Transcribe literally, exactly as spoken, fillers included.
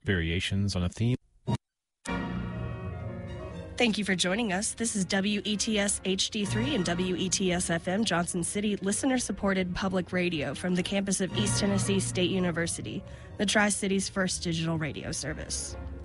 variations on a theme. Thank you for joining us. This is W E T S H D three and W E T S F M Johnson City, listener-supported public radio from the campus of East Tennessee State University, the Tri-City's first digital radio service.